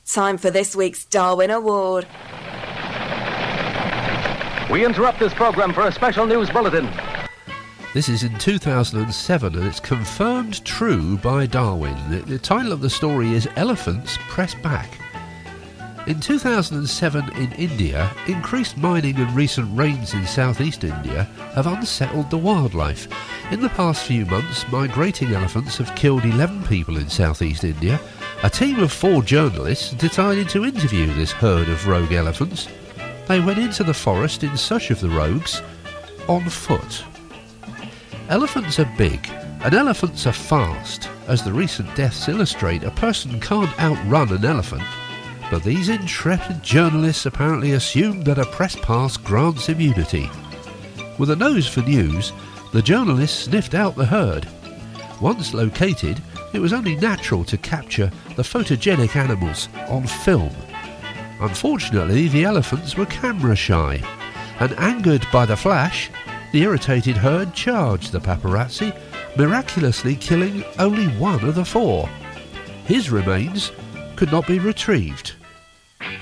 Time for this week's Darwin Award. We interrupt this programme for a special news bulletin. This is in 2007 and it's confirmed true by Darwin. The title of the story is Elephants Press Back. In 2007 in India, increased mining and recent rains in southeast India have unsettled the wildlife. In the past few months, migrating elephants have killed 11 people in southeast India. A team of 4 journalists decided to interview this herd of rogue elephants. They went into the forest in search of the rogues on foot. Elephants are big and elephants are fast. As the recent deaths illustrate, a person can't outrun an elephant. But these intrepid journalists apparently assumed that a press pass grants immunity. With a nose for news, the journalists sniffed out the herd. Once located, it was only natural to capture the photogenic animals on film. Unfortunately, the elephants were camera shy, and angered by the flash, the irritated herd charged the paparazzi, miraculously killing only one of the 4. His remains could not be retrieved.